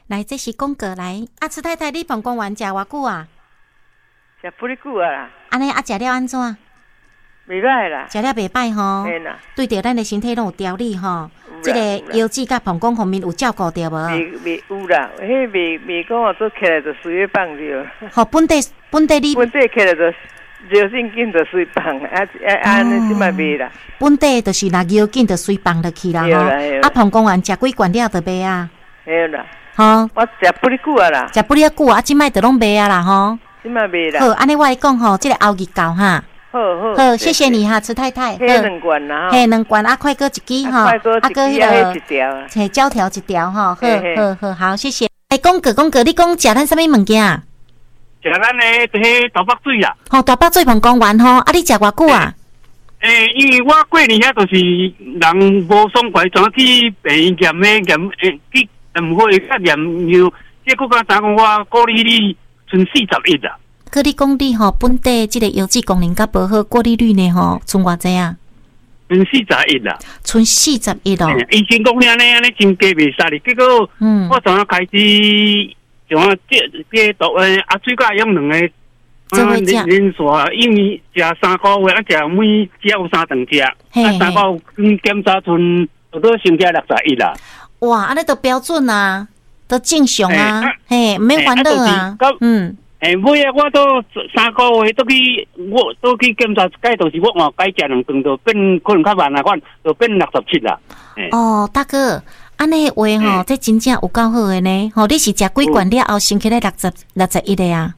来，这是公哥来。啊，池太太，你膀胱丸食偌久啊？ 食不哩久啊啦。 安尼啊，食了安怎？ 袂歹啦。 食了袂歹吼。 嘿啦。 对着咱的身体拢有调理吼。这个腰子甲膀胱方面有照顾到无？ 袂有啦，迄袂讲哦，做起来就随便放着。 吼，本地你本地起来就热性紧就随放，安尼即嘛袂啦。 本地就是若腰紧就随放落去啦吼。啊，膀胱丸食几罐了就袂啊？ 嘿啦。 吼， 我食不哩久啊啦。 食不哩久啊，即摆就拢袂啊啦吼。 即嘛袂啦。 好，安尼我来讲吼，这个后日教哈。好，谢谢你哈，池太太。 嘿，两罐啦， 嘿，两罐啊，快哥一支哈， 快哥一支啊，一条， 嘿，胶条一条哈，好，谢谢。哎，公哥，你讲食咱什么物件？ 食咱的迄大北水啦。 吼，大北水膀胱丸吼，啊，你食偌久啊？ 因为我过年遐就是人无爽快，怎去病院验去，毋过伊较验又，结果甲讲我过利率剩41啦。 可你讲你吼本地即个腰子功能较无好，过滤率呢吼，剩偌济啊？ 剩41啦。 剩41哦。 医生讲安尼真加袂杀哩，结果我怎开始像这阿水甲用两个。连续因为食3个月，食每有3顿食，3个月检查出都剩下61啦。 哇，安尼都标准啊，都正常啊，嘿，免烦恼啊， 每啊，我都3个月我都去检查一解，就是我改食2顿，就变可能较慢啊，我就变67啦。 哦，大哥，安尼话吼，这真正有够好的呢。吼，你是食几罐了后升起来61的啊？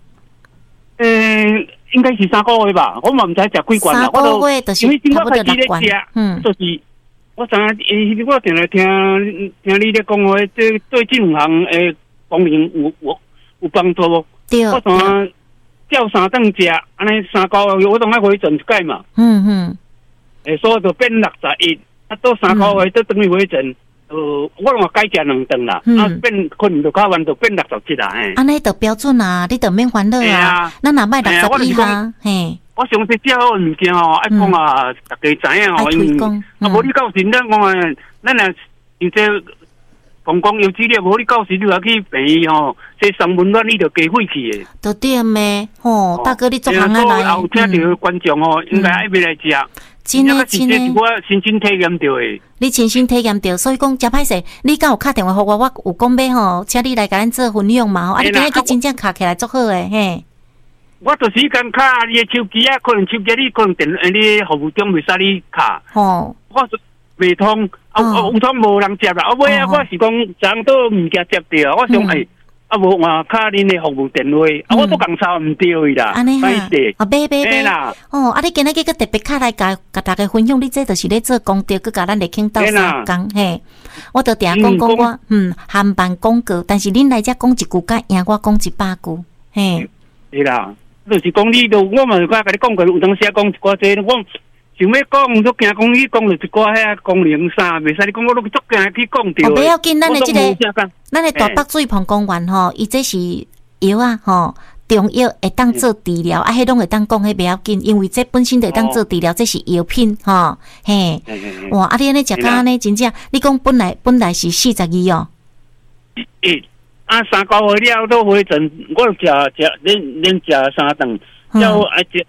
应该是3个月吧，我嘛唔知食几罐啦。 3个月就是差不多6罐。 就是我知影，我定来听你咧讲话，这对这两项诶功能有帮助无？ 对。 我知影照3顿食，安尼3个月我当爱回诊一解嘛。所以就变61，啊，到3个月都等于回诊。我话改食2顿啦，变可能就较晚就变67啦， 安尼就标准啊，你就免烦恼啊。咱若卖60以下，嘿。 我想说这好物件哦，爱讲啊，大家知影哦，因为啊，无你到时咱讲啊，咱若像这膀胱有资料，无你到时你要去病院吼，这上温暖你就加费去的。 都对咩？吼，大哥你做行啊来。 后听到观众哦，应该爱要来食。 真诶， 我亲身体验到诶。 你亲身体验到，所以讲真歹势。你敢有打电话互我有讲要吼，请你来甲咱做分享嘛吼。啊，你今日去真正卡起来足好诶，嘿。 我就是讲卡你诶手机啊，可能手机你可能你服务中袂使你卡。 吼。 我袂通，有通无人接啦。尾啊，我是讲昨都物件接着，我想无换卡恁的服务电话，我都讲抄唔对啦。 安尼哈，买啦。啊，你今日个特别卡来甲大家分享，你这就是咧做功德，佮甲咱嚟傾到3工嘿。我都定讲我含办广告，但是恁来遮讲一句，甲赢我讲100句，嘿。 是啦，就是讲你都我嘛是甲你讲过，有当时讲一寡这我。想要讲，都惊讲你讲了一寡遐功能啥，袂使你讲我都足惊去讲掉。 不要紧，咱的这个，咱的大北水膀胱丸吼，伊这是药啊吼，中药会当做治疗，啊，迄拢会当讲迄不要紧，因为这本身就会当做治疗，这是药品吼，嘿。哇，啊，你安尼食甲安尼真正，你讲本来是42哦。 啊，3个月了都回诊，我连食3顿，要爱食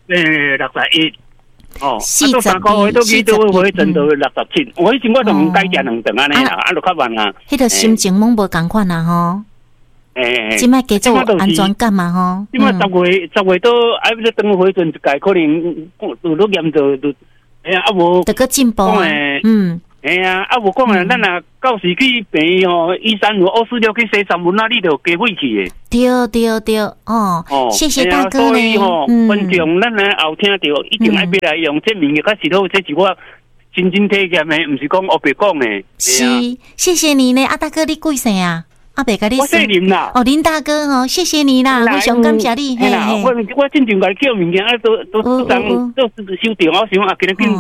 61。到3个月都去都回诊到67，我以前我同改食2顿安尼啦，就较慢啦。 迄个心情拢无共款啦吼。即摆加做安全感嘛吼。 即摆10月都爱要等回诊一届，可能都严重就无。 得个进步啊。 无讲啊，咱若到时去病院哦，医生有246去洗3分啊，你就加费去的。 对哦，谢谢大哥呢。 所以吼，观众咱后听到一定爱要来用这物件，较是好，这是我亲身体验的，唔是讲白讲的。 是，谢谢你呢，大哥，你几岁啊？白甲你我姓林啦。 林大哥哦，谢谢你啦，非常感谢你。 我真正甲你叫物件都收着，我想今日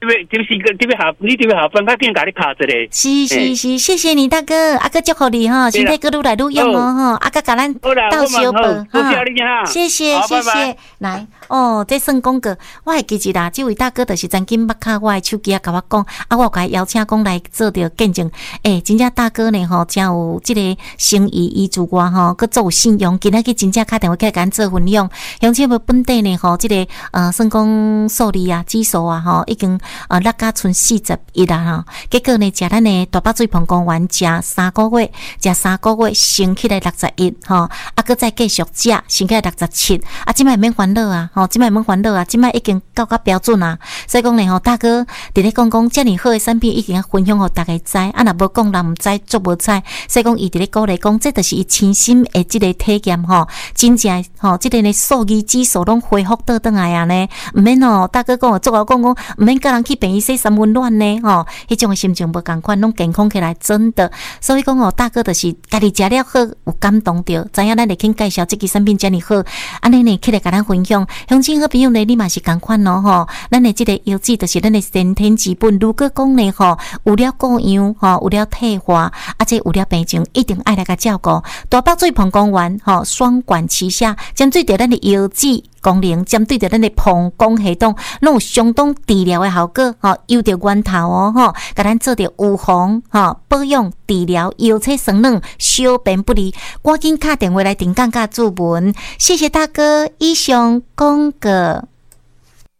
这边下，你这边下班，较紧甲你卡一个。 是，谢谢你大哥，阿哥祝福你哈，身体愈来愈勇哦哈，阿哥甲咱到小宝哈，谢谢。来哦，这算讲过，我还记一啦，这位大哥就是曾经捌卡我的手机啊，甲我讲，啊，我甲邀请讲来做着见证，真正大哥呢吼，真有这个诚意依助我吼，佮做有信用，今仔日真正打电话起来甲咱做分享，而且要本地呢吼，这个算讲数字啊、指数啊吼，已经落甲剩41啦吼，结果呢，食咱的大北水膀胱丸食3个月，升起来61吼，啊，佮再继续食，升起来67，啊，即摆免烦恼啊，吼，即摆已经到标准啊，所以讲呢吼，大哥伫咧讲遮尔好的产品，已经分享互大家知，啊，若无讲人毋知，足无彩，所以讲伊伫咧鼓励讲，这就是伊亲身的即个体验吼，真正吼，即个呢数字指数拢恢复倒转来啊呢，毋免吼，大哥讲做我讲毋免甲人去病院洗三温暖呢吼，迄种的心情无共款，拢健康起来真的，所以讲吼，大哥就是家己食了好，有感动着，知影咱会去介绍即支产品遮尔好，安尼呢起来甲咱分享，乡亲好朋友呢，你嘛是共款咯吼，咱的即个药剂就是咱的先天之本，如果讲呢吼，有了各样吼，有了退化，啊，这有了病情，一定爱来甲照顾。大北水膀胱丸吼，双管齐下，针对着咱的药剂功能，针对着咱的膀胱系统，拢有相当治疗的效果吼，由着源头哦吼，甲咱做着预防吼，保养、治疗、药车酸软、小便不利，赶紧打电话来订购甲注文。谢谢大哥，以上广告。